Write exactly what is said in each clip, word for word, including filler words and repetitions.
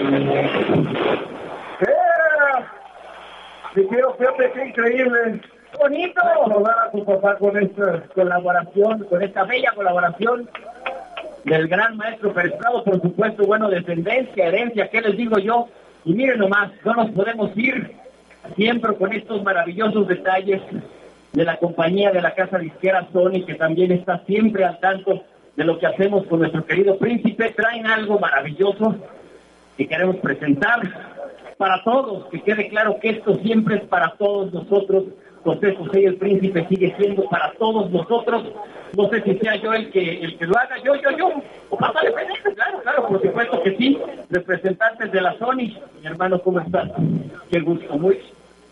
¡Eh! quiero, fíjate qué increíble. Bonito. Recordar a tu papá con esta colaboración, con esta bella colaboración del gran maestro Pérez Prado, por supuesto, bueno, descendencia, herencia, ¿qué les digo yo? Y miren nomás, no nos podemos ir siempre con estos maravillosos detalles de la compañía de la casa disquera Sony, que también está siempre al tanto de lo que hacemos con nuestro querido príncipe. Traen algo maravilloso que queremos presentar para todos, que quede claro que esto siempre es para todos nosotros. José José y el príncipe sigue siendo para todos nosotros. No sé si sea yo el que el que lo haga, yo, yo, yo, o pásale pendiente, claro, claro, por supuesto que sí. Representantes de la Sony, mi hermano, ¿cómo estás? Qué gusto, muy.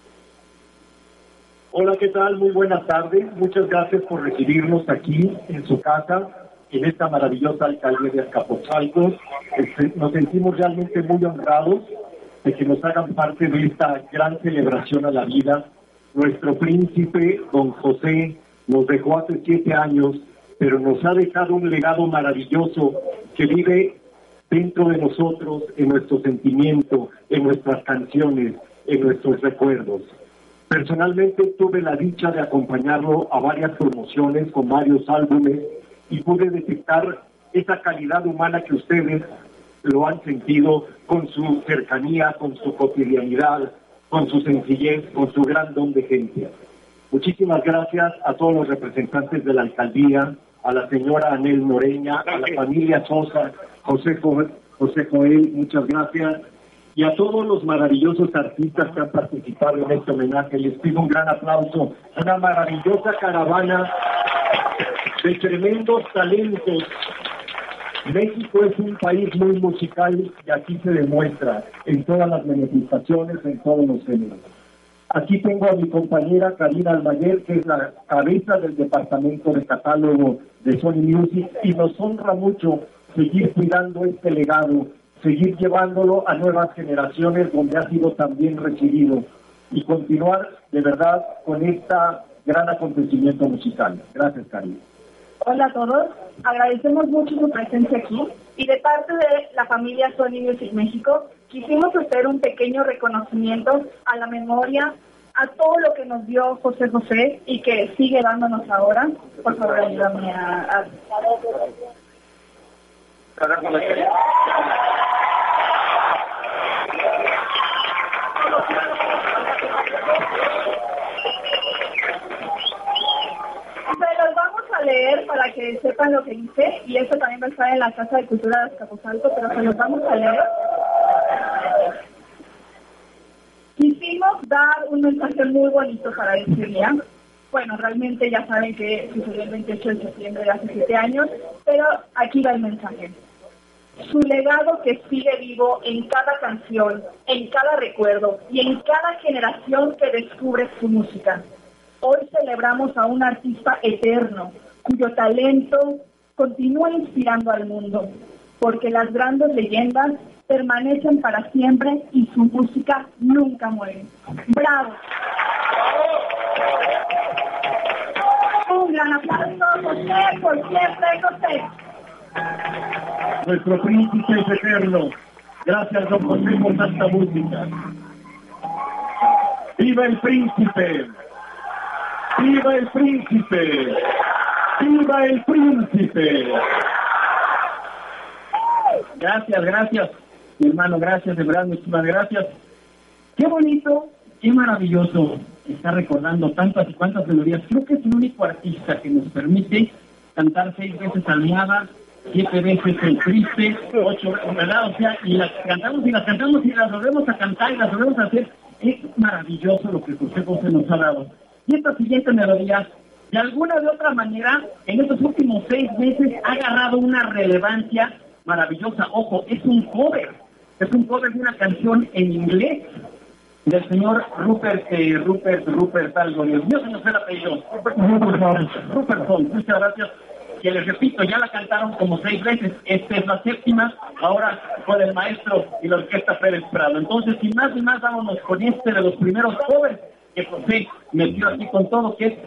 Hola, ¿qué tal? Muy buenas tardes. Muchas gracias por recibirnos aquí en su casa, en esta maravillosa alcaldía de Azcapotzalco. Nos sentimos realmente muy honrados de que nos hagan parte de esta gran celebración a la vida. Nuestro príncipe, don José, nos dejó hace siete años, pero nos ha dejado un legado maravilloso que vive dentro de nosotros, en nuestro sentimiento, en nuestras canciones, en nuestros recuerdos. Personalmente tuve la dicha de acompañarlo a varias promociones con varios álbumes y pude detectar esa calidad humana que ustedes lo han sentido con su cercanía, con su cotidianidad, con su sencillez, con su gran don de gente. Muchísimas gracias a todos los representantes de la alcaldía, a la señora Anel Noreña, a la familia Sosa, José Joel, José Joel, muchas gracias, y a todos los maravillosos artistas que han participado en este homenaje. Les pido un gran aplauso, una maravillosa caravana de tremendos talentos. México es un país muy musical y aquí se demuestra en todas las manifestaciones, en todos los géneros. Aquí tengo a mi compañera Karina Almaguer, que es la cabeza del departamento de catálogo de Sony Music, y nos honra mucho seguir cuidando este legado, seguir llevándolo a nuevas generaciones donde ha sido también recibido y continuar de verdad con este gran acontecimiento musical. Gracias, Karina. Hola a todos, agradecemos mucho su presencia aquí y de parte de la familia Sony Music México quisimos hacer un pequeño reconocimiento a la memoria, a todo lo que nos dio José José y que sigue dándonos ahora. Por favor, ayúdame a... a... leer para que sepan lo que dice, y eso también va a estar en la Casa de Cultura de Azcapotzalco, pero se los vamos a leer. Quisimos dar un mensaje muy bonito para este día. Bueno, realmente ya saben que sucedió el veintiocho de septiembre de hace siete años, pero aquí va el mensaje. Su legado que sigue vivo en cada canción, en cada recuerdo y en cada generación que descubre su música. Hoy celebramos a un artista eterno, cuyo talento continúa inspirando al mundo, porque las grandes leyendas permanecen para siempre y su música nunca muere. ¡Bravo! Un gran aplauso, José, por siempre, José. Nuestro príncipe es eterno. Gracias, don José, por tanta música. ¡Viva el príncipe! ¡Viva el príncipe! ¡Viva el príncipe! Gracias, gracias, mi hermano, gracias, de verdad, muchísimas gracias. Qué bonito, qué maravilloso está recordando tantas y cuantas melodías. Creo que es el único artista que nos permite cantar seis veces Almohada, siete veces El Triste, ocho, ¿verdad? O sea, y las cantamos y las cantamos y las volvemos a cantar y las volvemos a hacer. Es maravilloso lo que José José nos ha dado. Y esta siguiente melodía, de alguna de otra manera, en estos últimos seis meses ha agarrado una relevancia maravillosa. Ojo, es un cover, es un cover de una canción en inglés del señor Rupert, eh, Rupert, Rupert, algo, Dios mío, se nos fue el apellido. Rupert, Rupert Song, muchas gracias. Que les repito, ya la cantaron como seis veces, esta es la séptima, ahora con el maestro y la orquesta Pérez Prado. Entonces, sin más ni más, vámonos con este de los primeros covers que José metió aquí con todo, que es